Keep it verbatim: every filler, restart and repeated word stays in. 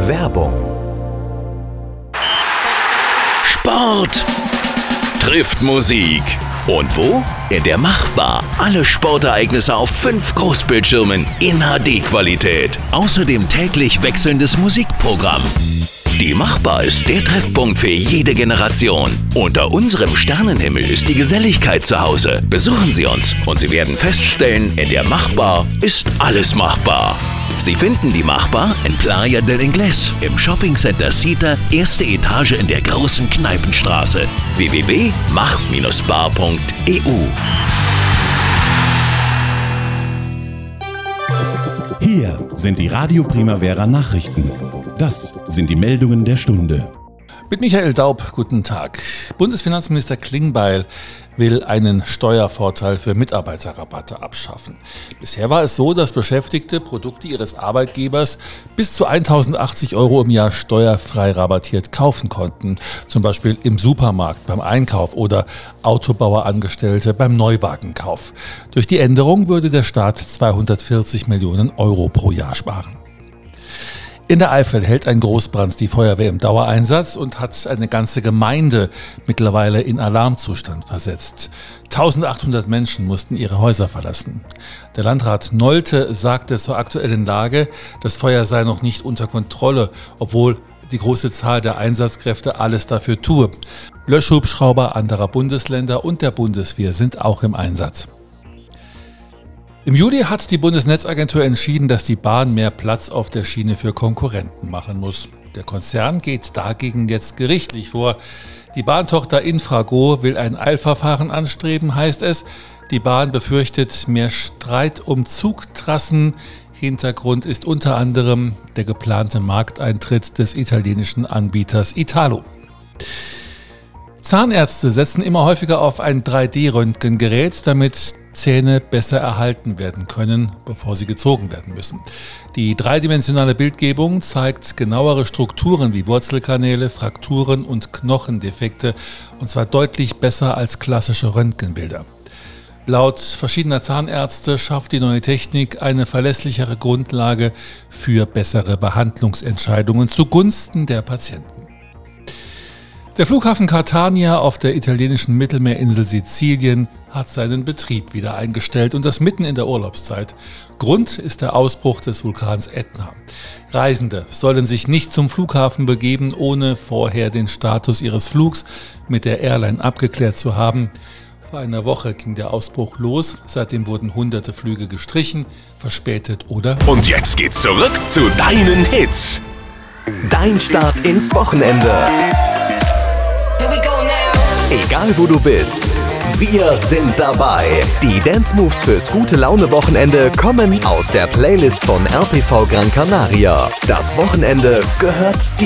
Werbung. Sport trifft Musik. Und wo? In der Machbar. Alle Sportereignisse auf fünf Großbildschirmen in H D-Qualität. Außerdem täglich wechselndes Musikprogramm. Die Machbar ist der Treffpunkt für jede Generation. Unter unserem Sternenhimmel ist die Geselligkeit zu Hause. Besuchen Sie uns und Sie werden feststellen, in der Machbar ist alles machbar. Sie finden die Machbar in Playa del Inglés, im Shoppingcenter Sita, erste Etage in der großen Kneipenstraße. w w w punkt mach Bindestrich bar punkt e u. Hier sind die Radio Primavera Nachrichten. Das sind die Meldungen der Stunde. Mit Michael Daub, guten Tag. Bundesfinanzminister Klingbeil will einen Steuervorteil für Mitarbeiterrabatte abschaffen. Bisher war es so, dass Beschäftigte Produkte ihres Arbeitgebers bis zu tausendachtzig Euro im Jahr steuerfrei rabattiert kaufen konnten. Zum Beispiel im Supermarkt beim Einkauf oder Autobauerangestellte beim Neuwagenkauf. Durch die Änderung würde der Staat zweihundertvierzig Millionen Euro pro Jahr sparen. In der Eifel hält ein Großbrand die Feuerwehr im Dauereinsatz und hat eine ganze Gemeinde mittlerweile in Alarmzustand versetzt. eintausendachthundert Menschen mussten ihre Häuser verlassen. Der Landrat Nolte sagte zur aktuellen Lage, das Feuer sei noch nicht unter Kontrolle, obwohl die große Zahl der Einsatzkräfte alles dafür tue. Löschhubschrauber anderer Bundesländer und der Bundeswehr sind auch im Einsatz. Im Juli hat die Bundesnetzagentur entschieden, dass die Bahn mehr Platz auf der Schiene für Konkurrenten machen muss. Der Konzern geht dagegen jetzt gerichtlich vor. Die Bahntochter Infrago will ein Eilverfahren anstreben, heißt es. Die Bahn befürchtet mehr Streit um Zugtrassen. Hintergrund ist unter anderem der geplante Markteintritt des italienischen Anbieters Italo. Zahnärzte setzen immer häufiger auf ein drei D Röntgengerät, damit Zähne besser erhalten werden können, bevor sie gezogen werden müssen. Die dreidimensionale Bildgebung zeigt genauere Strukturen wie Wurzelkanäle, Frakturen und Knochendefekte, und zwar deutlich besser als klassische Röntgenbilder. Laut verschiedener Zahnärzte schafft die neue Technik eine verlässlichere Grundlage für bessere Behandlungsentscheidungen zugunsten der Patienten. Der Flughafen Catania auf der italienischen Mittelmeerinsel Sizilien hat seinen Betrieb wieder eingestellt, und das mitten in der Urlaubszeit. Grund ist der Ausbruch des Vulkans Ätna. Reisende sollen sich nicht zum Flughafen begeben, ohne vorher den Status ihres Flugs mit der Airline abgeklärt zu haben. Vor einer Woche ging der Ausbruch los. Seitdem wurden hunderte Flüge gestrichen, verspätet oder... Und jetzt geht's zurück zu deinen Hits. Dein Start ins Wochenende. Egal wo du bist, wir sind dabei. Die Dance Moves fürs gute Laune Wochenende kommen aus der Playlist von R P V Gran Canaria. Das Wochenende gehört dir.